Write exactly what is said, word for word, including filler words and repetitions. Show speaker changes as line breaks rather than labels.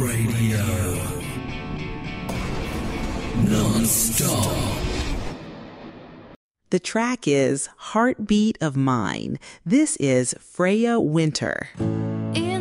Radio. Non-stop.
The track is Heartbeat of Mine. This is Freya Winter.
In